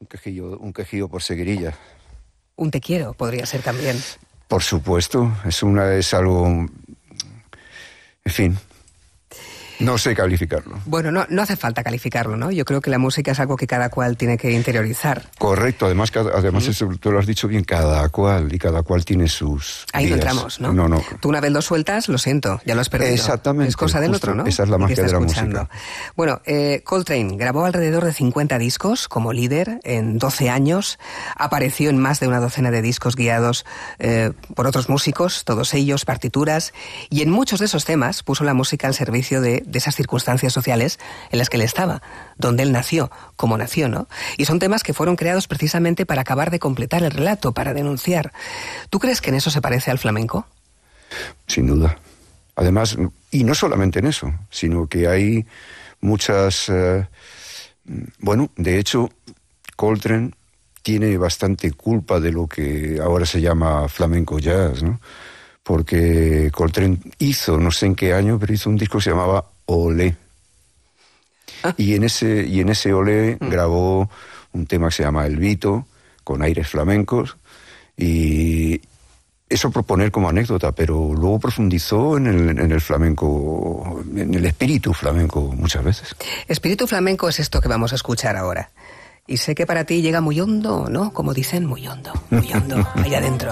Un quejío por seguirilla. Un te quiero podría ser también. Por supuesto, es algo... En fin, no sé calificarlo. Bueno, no hace falta calificarlo, ¿no? Yo creo que la música es algo que cada cual tiene que interiorizar. Correcto, además eso, tú lo has dicho bien, cada cual tiene sus Ahí no días. entramos, ¿no? No. Tú una vez lo sueltas, lo siento, ya lo has perdido. Exactamente. Es cosa del otro, ¿no? Esa es la magia de la música. Bueno, Coltrane grabó alrededor de 50 discos como líder en 12 años. Apareció en más de una docena de discos guiados por otros músicos, todos ellos partituras. Y en muchos de esos temas puso la música al servicio de esas circunstancias sociales en las que él estaba, donde él nació, como nació, ¿no? Y son temas que fueron creados precisamente para acabar de completar el relato, para denunciar. ¿Tú crees que en eso se parece al flamenco? Sin duda. Además, y no solamente en eso, sino que hay muchas... de hecho, Coltrane tiene bastante culpa de lo que ahora se llama flamenco jazz, ¿no? Porque Coltrane hizo, no sé en qué año, pero hizo un disco que se llamaba Olé. Y en ese Olé grabó un tema que se llama El Vito, con aires flamencos, y eso por poner como anécdota, pero luego profundizó en el flamenco, en el espíritu flamenco muchas veces. Espíritu flamenco es esto que vamos a escuchar ahora. Y sé que para ti llega muy hondo, ¿no? Como dicen, muy hondo, allá adentro.